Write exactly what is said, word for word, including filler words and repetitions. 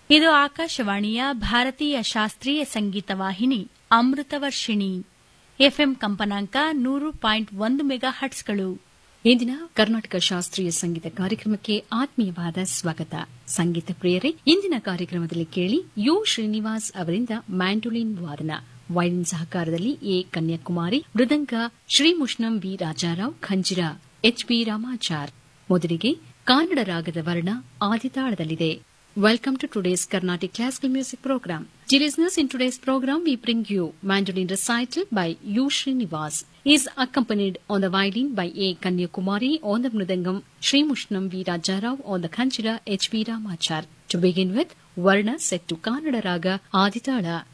ಇದು ಆಕಾಶವಾಣಿಯ ಭಾರತೀಯ ಶಾಸ್ತ್ರೀಯ ಸಂಗೀತ ವಾಹಿನಿ ಅಮೃತವರ್ಷಿಣಿ. ಎಫ್ಎಂ ಕಂಪನಾಂಕ ನೂರು ಪಾಯಿಂಟ್ ಒಂದು ಮೆಗಾ ಹಟ್ಸ್ಗಳು. ಇಂದಿನ ಕರ್ನಾಟಕ ಶಾಸ್ತ್ರೀಯ ಸಂಗೀತ ಕಾರ್ಯಕ್ರಮಕ್ಕೆ ಆತ್ಮೀಯವಾದ ಸ್ವಾಗತ. ಸಂಗೀತ ಪ್ರಿಯರೇ, ಇಂದಿನ ಕಾರ್ಯಕ್ರಮದಲ್ಲಿ ಕೇಳಿ ಯು ಶ್ರೀನಿವಾಸ್ ಅವರಿಂದ ಮ್ಯಾಂಡೋಲಿನ್ ವಾದನ, violin ಸಹಕಾರದಲ್ಲಿ A Kanyakumari, mridanga ಶ್ರೀಮುಷ್ಣಂ V Raja Rao, ಖಂಜಿರ H B Ramachar. ಮೊದಲಿಗೆ ಕನ್ನಡ ರಾಗದ ವರ್ಣ ಆದಿತಾಳದಲ್ಲಿದೆ. Welcome to today's Carnatic Classical Music Program. Dear listeners, in today's program we bring you Mandolin Recital by U. Srinivas. He is accompanied on the violin by A. Kanyakumari, on the mridangam Sri Mushnam V. Rajarao, on the khanchira H. B. Ramachar. To begin with, Varna set to Kannada Raga Aditala.